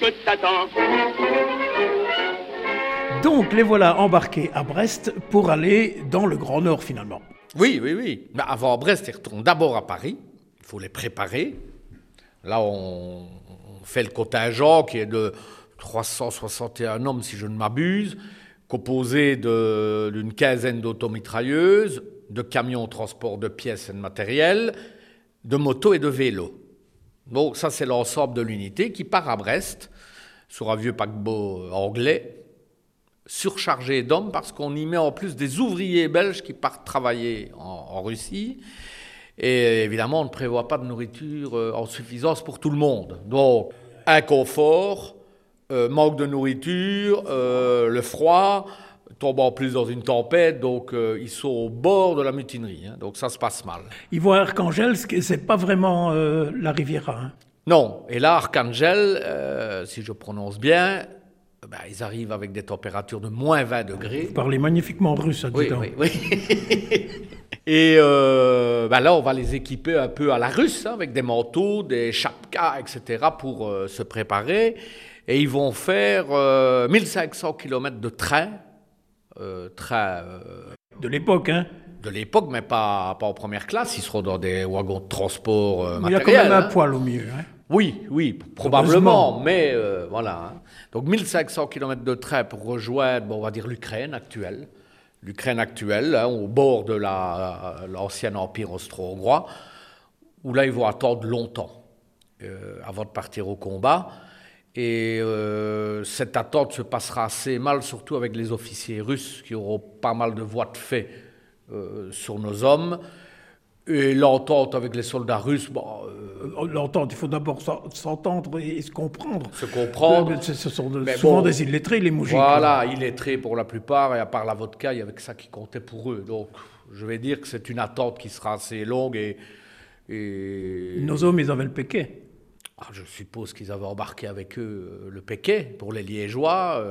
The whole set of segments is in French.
Que t'attends? Donc les voilà embarqués à Brest pour aller dans le Grand Nord finalement. Oui. Mais avant Brest, ils retournent d'abord à Paris. Il faut les préparer. Là, on fait le contingent qui est de 361 hommes, si je ne m'abuse, composé d'une quinzaine d'automitrailleuses, de camions transport de pièces et de matériel, de motos et de vélos. Donc ça, c'est l'ensemble de l'unité qui part à Brest, sur un vieux paquebot anglais, surchargé d'hommes, parce qu'on y met en plus des ouvriers belges qui partent travailler en Russie. Et évidemment, on ne prévoit pas de nourriture en suffisance pour tout le monde. Donc, inconfort, manque de nourriture, le froid, tombe en plus dans une tempête, donc ils sont au bord de la mutinerie. Hein, donc ça se passe mal. Ils vont à Archangelsk, c'est pas vraiment la Riviera. Hein. Non, et là, Archangel, si je prononce bien, ils arrivent avec des températures de moins 20 degrés. Vous parlez magnifiquement russe, dis donc. Oui. Et là, on va les équiper un peu à la russe, hein, avec des manteaux, des chapkas, etc., pour se préparer. Et ils vont faire 1500 km de train. De l'époque, hein? De l'époque, mais pas en première classe. Ils seront dans des wagons de transport matériel. Il y a quand même un poil au milieu, hein? Oui, probablement, mais voilà. Hein. Donc 1500 km de train pour rejoindre, on va dire, l'Ukraine actuelle, hein, au bord de l'ancien empire austro-hongrois, où là, ils vont attendre longtemps avant de partir au combat. Et cette attente se passera assez mal, surtout avec les officiers russes, qui auront pas mal de voies de fait sur nos hommes. Et l'entente avec les soldats russes... l'entente, il faut d'abord s'entendre et se comprendre. Se comprendre. Ce sont souvent des illettrés, les moujiks. Voilà, illettrés pour la plupart, et à part la vodka, il y avait que ça qui comptait pour eux. Donc, je vais dire que c'est une attente qui sera assez longue et... Nos hommes, ils avaient le péquet. Je suppose qu'ils avaient embarqué avec eux le péquet pour les Liégeois.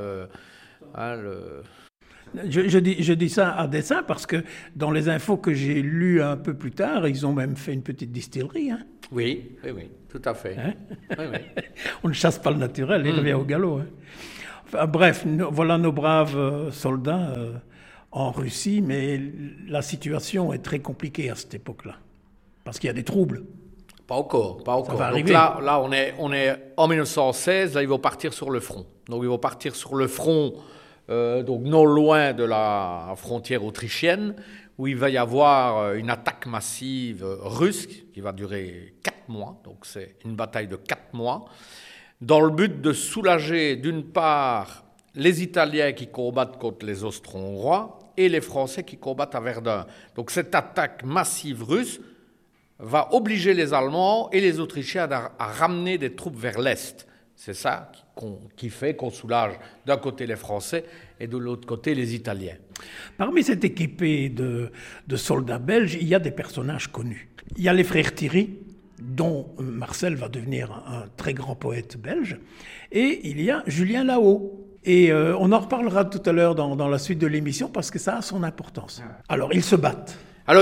Je dis ça à dessein parce que dans les infos que j'ai lues un peu plus tard, ils ont même fait une petite distillerie. Hein. Oui, tout à fait. Hein? Oui. On ne chasse pas le naturel, il revient au galop. Hein. Enfin, bref, voilà nos braves soldats en Russie, mais la situation est très compliquée à cette époque-là, parce qu'il y a des troubles. Pas encore. Ça va Donc arriver. là, on est en 1916, là, ils vont partir sur le front. Donc, ils vont partir sur le front, donc non loin de la frontière autrichienne, où il va y avoir une attaque massive russe qui va durer 4 mois. Donc, c'est une bataille de 4 mois, dans le but de soulager, d'une part, les Italiens qui combattent contre les Austro-Hongrois et les Français qui combattent à Verdun. Donc, cette attaque massive russe va obliger les Allemands et les Autrichiens à ramener des troupes vers l'Est. C'est ça qui fait qu'on soulage d'un côté les Français et de l'autre côté les Italiens. Parmi cette équipée de soldats belges, il y a des personnages connus. Il y a les frères Thierry, dont Marcel va devenir un très grand poète belge, et il y a Julien Lahaut. Et on en reparlera tout à l'heure dans la suite de l'émission parce que ça a son importance. Alors, ils se battent.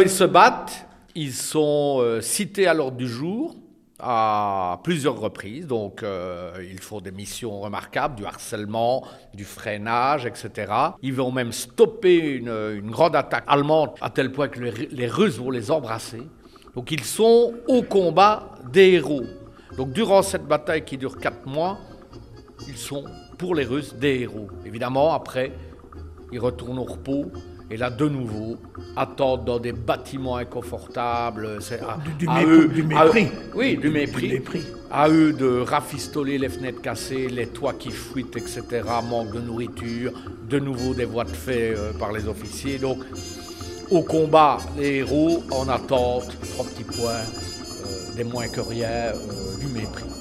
Ils sont cités à l'ordre du jour à plusieurs reprises. Donc, ils font des missions remarquables, du harcèlement, du freinage, etc. Ils vont même stopper une grande attaque allemande à tel point que les Russes vont les embrasser. Donc, ils sont au combat des héros. Donc, durant cette bataille qui dure 4 mois, ils sont, pour les Russes, des héros. Évidemment, après, ils retournent au repos. Et là, de nouveau, attendent dans des bâtiments inconfortables. C'est du mépris. Oui, du mépris. À eux de rafistoler les fenêtres cassées, les toits qui fuitent, etc. Manque de nourriture. De nouveau, des voies de fait par les officiers. Donc, au combat, les héros en attente, 3 petits points, des moins que rien, du mépris.